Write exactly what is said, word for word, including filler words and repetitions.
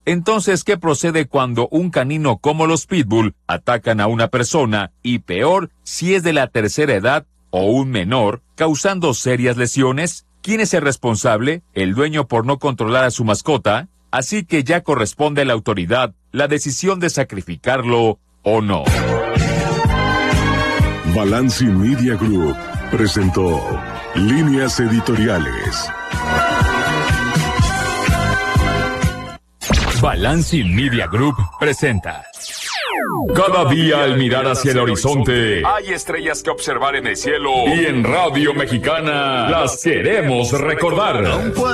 Entonces, ¿qué procede cuando un canino como los pitbull atacan a una persona y peor si es de la tercera edad o un menor, causando serias lesiones? ¿Quién es el responsable? ¿El dueño por no controlar a su mascota? Así que ya corresponde a la autoridad la decisión de sacrificarlo o no. Balance Media Group presentó Líneas Editoriales. Balance Media Group presenta. Cada día al mirar hacia el horizonte hay estrellas que observar en el cielo y en Radio Mexicana las queremos recordar.